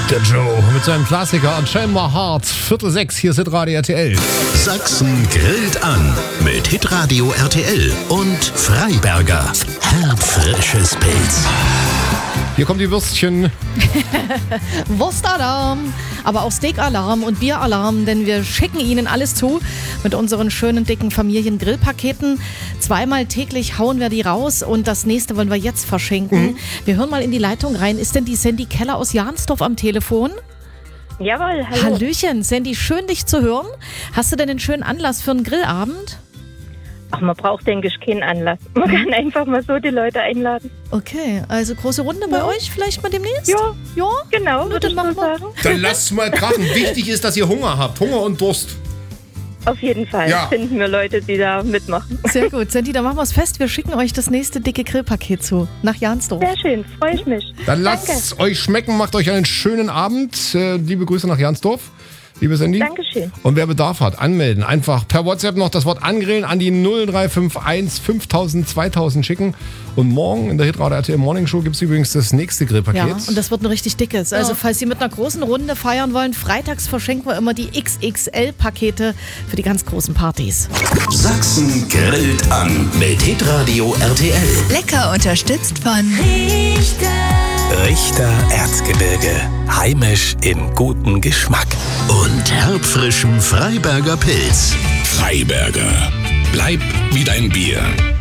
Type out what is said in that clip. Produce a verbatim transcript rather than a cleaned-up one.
Der Joe mit seinem Klassiker Unchain My Heart, Viertel sechs, hier ist Hitradio R T L. Sachsen grillt an mit Hitradio R T L und Freiberger. Herbfrisches Pilz. Hier kommen die Würstchen. Wurstalarm, aber auch Steakalarm und Bieralarm, denn wir schicken Ihnen alles zu mit unseren schönen, dicken Familiengrillpaketen. Zweimal täglich hauen wir die raus und das nächste wollen wir jetzt verschenken. Mhm. Wir hören mal in die Leitung rein. Ist denn die Sandy Keller aus Jahnsdorf am Telefon? Jawohl, hallo. Hallöchen, Sandy, schön dich zu hören. Hast du denn einen schönen Anlass für einen Grillabend? Ach, man braucht, denke ich, keinen Anlass. Man kann einfach mal so die Leute einladen. Okay, also große Runde bei Ja. euch vielleicht mal demnächst? Ja, Ja? genau, Na, würde dann ich machen so wir. sagen. Dann lasst mal krachen. Wichtig ist, dass ihr Hunger habt. Hunger und Durst. Auf jeden Fall Ja. finden wir Leute, die da mitmachen. Sehr gut, Sandy, dann machen wir es fest. Wir schicken euch das nächste dicke Grillpaket zu, nach Jahnsdorf. Sehr schön, freue ich mich. Dann lasst es euch schmecken. Macht euch einen schönen Abend. Äh, liebe Grüße nach Jahnsdorf. Liebe Sandy. Dankeschön. Und wer Bedarf hat, anmelden. Einfach per WhatsApp noch das Wort angrillen an die null drei fünf eins fünftausend zweitausend schicken. Und morgen in der Hitradio R T L Morning Show gibt es übrigens das nächste Grillpaket. Ja, und das wird ein richtig dickes. Also Ja. falls Sie mit einer großen Runde feiern wollen, freitags verschenken wir immer die X X L-Pakete für die ganz großen Partys. Sachsen grillt an mit Hitradio R T L. Lecker unterstützt von Richter Erzgebirge. Heimisch in gutem Geschmack. Und herbfrischem Freiberger Pilz. Freiberger. Bleib wie dein Bier.